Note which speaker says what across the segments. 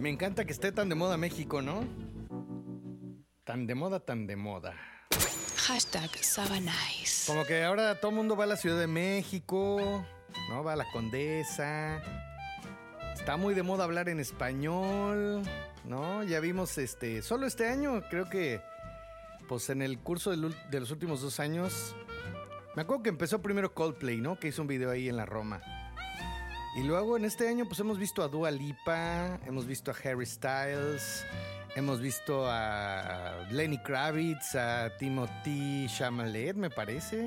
Speaker 1: Me encanta que esté tan de moda México, ¿no? Tan de moda, tan de moda.
Speaker 2: #Sabanice.
Speaker 1: Como que ahora todo el mundo va a la Ciudad de México, ¿no? Va a la Condesa. Está muy de moda hablar en español, ¿no? Ya vimos, solo este año, creo que, pues en el curso de los últimos 2 años, me acuerdo que empezó primero Coldplay, ¿no? Que hizo un video ahí en la Roma. Y luego en este año, pues hemos visto a Dua Lipa, hemos visto a Harry Styles, hemos visto a Lenny Kravitz, a Timothée Chalamet, me parece.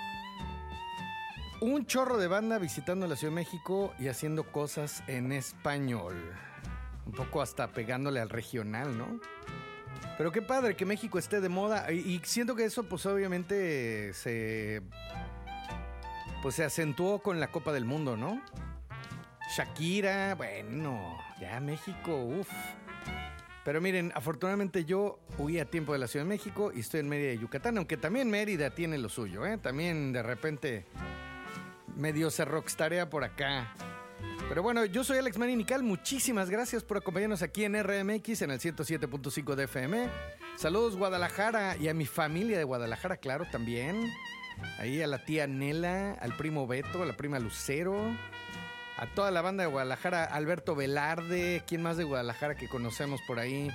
Speaker 1: Un chorro de banda visitando la Ciudad de México y haciendo cosas en español. Un poco hasta pegándole al regional, ¿no? Pero qué padre que México esté de moda. Y siento que eso, pues obviamente, se acentuó con la Copa del Mundo, ¿no? Shakira, bueno, ya México, uff. Pero miren, afortunadamente yo huí a tiempo de la Ciudad de México y estoy en Mérida, Yucatán, aunque también Mérida tiene lo suyo, ¿eh? También de repente medio se rockstarea por acá. Pero bueno, yo soy Alex Marín Ical, muchísimas gracias por acompañarnos aquí en RMX en el 107.5 de FM. Saludos Guadalajara y a mi familia de Guadalajara, claro, también. Ahí a la tía Nela, al primo Beto, a la prima Lucero, a toda la banda de Guadalajara, Alberto Velarde, ¿quién más de Guadalajara que conocemos por ahí?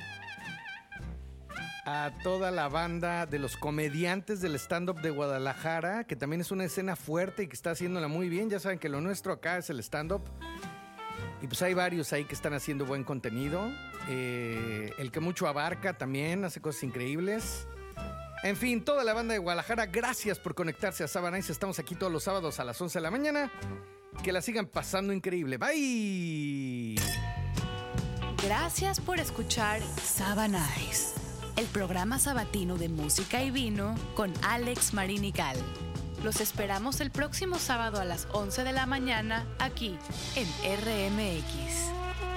Speaker 1: A toda la banda de los comediantes del stand-up de Guadalajara, que también es una escena fuerte y que está haciéndola muy bien. Ya saben que lo nuestro acá es el stand-up. Y pues hay varios ahí que están haciendo buen contenido. El que mucho abarca también hace cosas increíbles. En fin, toda la banda de Guadalajara, gracias por conectarse a Sabanice. Estamos aquí todos los sábados a las 11 de la mañana. Que la sigan pasando increíble. Bye.
Speaker 2: Gracias por escuchar Sabanice, el programa sabatino de música y vino con Alex Marín Ical. Los esperamos el próximo sábado a las 11 de la mañana aquí en RMX.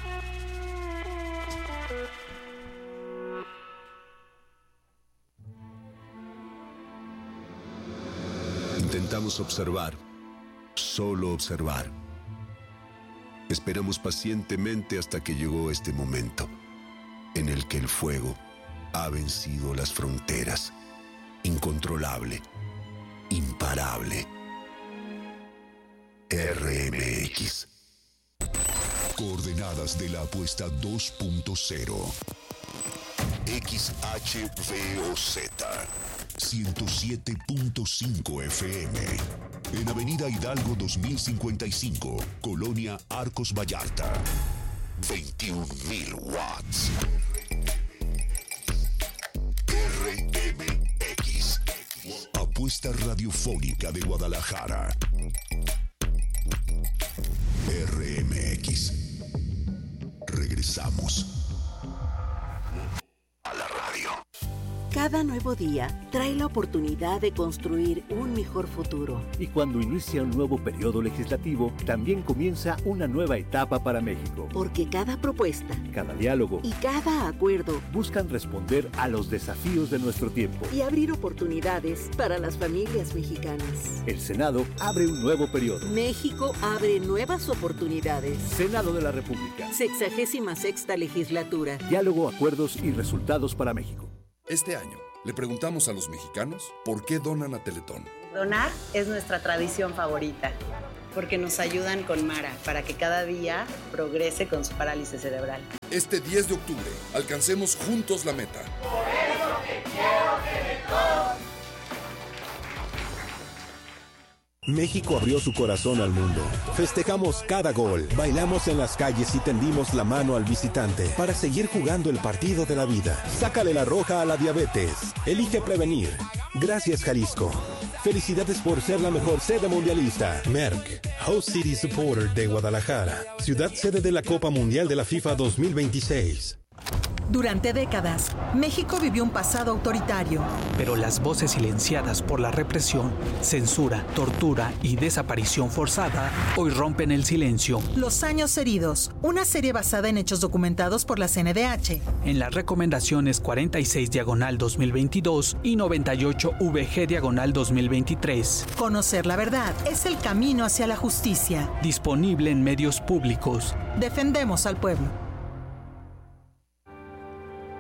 Speaker 3: Intentamos observar, solo observar. Esperamos pacientemente hasta que llegó este momento, en el que el fuego ha vencido las fronteras. Incontrolable, imparable. RMX. Coordenadas de la apuesta 2.0. XHVOZ 107.5 FM. En Avenida Hidalgo 2055, Colonia Arcos Vallarta. 21.000 watts. RMX. Apuesta radiofónica de Guadalajara. RMX. Regresamos a la radio.
Speaker 4: Cada nuevo día trae la oportunidad de construir un mejor futuro.
Speaker 5: Y cuando inicia un nuevo periodo legislativo, también comienza una nueva etapa para México.
Speaker 4: Porque cada propuesta,
Speaker 5: cada diálogo
Speaker 4: y cada acuerdo
Speaker 5: buscan responder a los desafíos de nuestro tiempo
Speaker 4: y abrir oportunidades para las familias mexicanas.
Speaker 5: El Senado abre un nuevo periodo.
Speaker 4: México abre nuevas oportunidades.
Speaker 5: Senado de la República.
Speaker 4: 66ª legislatura.
Speaker 5: Diálogo, acuerdos y resultados para México.
Speaker 6: Este año, le preguntamos a los mexicanos por qué donan a Teletón.
Speaker 7: Donar es nuestra tradición favorita, porque nos ayudan con Mara para que cada día progrese con su parálisis cerebral.
Speaker 6: Este 10 de octubre, alcancemos juntos la meta.
Speaker 8: Por eso te quiero, Teletón.
Speaker 9: México abrió su corazón al mundo. Festejamos cada gol, bailamos en las calles y tendimos la mano al visitante para seguir jugando el partido de la vida. Sácale la roja a la diabetes. Elige prevenir. Gracias, Jalisco. Felicidades por ser la mejor sede mundialista. Merck, Host City Supporter de Guadalajara, ciudad sede de la Copa Mundial de la FIFA 2026.
Speaker 10: Durante décadas, México vivió un pasado autoritario.
Speaker 11: Pero las voces silenciadas por la represión, censura, tortura y desaparición forzada hoy rompen el silencio.
Speaker 10: Los años heridos, una serie basada en hechos documentados por la CNDH.
Speaker 11: En las recomendaciones 46/2022 y 98/VG/2023.
Speaker 10: Conocer la verdad es el camino hacia la justicia.
Speaker 11: Disponible en medios públicos.
Speaker 10: Defendemos al pueblo.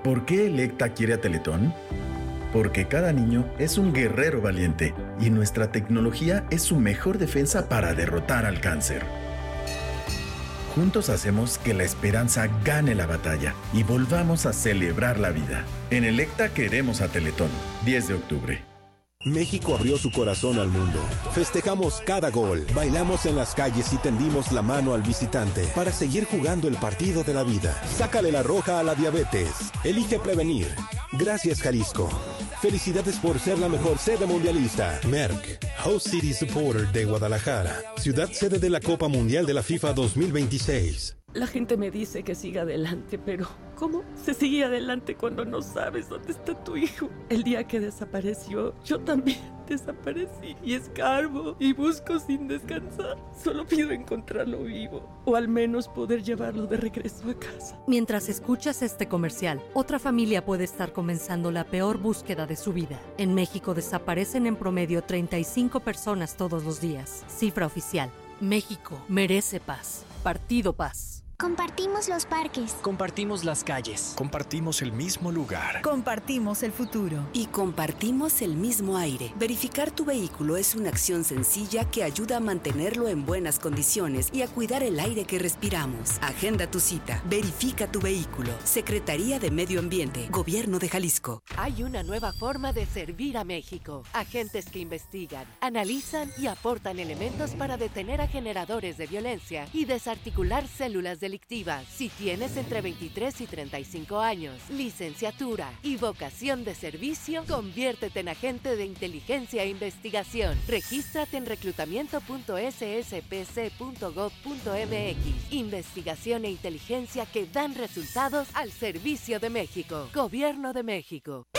Speaker 12: ¿Por qué Electa quiere a Teletón? Porque cada niño es un guerrero valiente y nuestra tecnología es su mejor defensa para derrotar al cáncer. Juntos hacemos que la esperanza gane la batalla y volvamos a celebrar la vida. En Electa queremos a Teletón. 10 de octubre.
Speaker 9: México abrió su corazón al mundo. Festejamos cada gol, bailamos en las calles y tendimos la mano al visitante para seguir jugando el partido de la vida. Sácale la roja a la diabetes. Elige prevenir. Gracias, Jalisco. Felicidades por ser la mejor sede mundialista. Merck, Host City Supporter de Guadalajara, ciudad sede de la Copa Mundial de la FIFA 2026.
Speaker 13: La gente me dice que siga adelante, pero ¿cómo se sigue adelante cuando no sabes dónde está tu hijo? El día que desapareció, yo también desaparecí y escarbo y busco sin descansar. Solo pido encontrarlo vivo o al menos poder llevarlo de regreso a casa.
Speaker 14: Mientras escuchas este comercial, otra familia puede estar comenzando la peor búsqueda de su vida. En México desaparecen en promedio 35 personas todos los días. Cifra oficial. México merece paz. Partido Paz.
Speaker 15: Compartimos los parques.
Speaker 16: Compartimos las calles. Compartimos el mismo lugar.
Speaker 17: Compartimos el futuro.
Speaker 18: Y compartimos el mismo aire. Verificar tu vehículo es una acción sencilla que ayuda a mantenerlo en buenas condiciones y a cuidar el aire que respiramos. Agenda tu cita. Verifica tu vehículo. Secretaría de Medio Ambiente. Gobierno de Jalisco.
Speaker 19: Hay una nueva forma de servir a México. Agentes que investigan, analizan y aportan elementos para detener a generadores de violencia y desarticular células delictivas. Si tienes entre 23 y 35 años, licenciatura y vocación de servicio, conviértete en agente de inteligencia e investigación. Regístrate en reclutamiento.sspc.gov.mx. Investigación e inteligencia que dan resultados al servicio de México. Gobierno de México.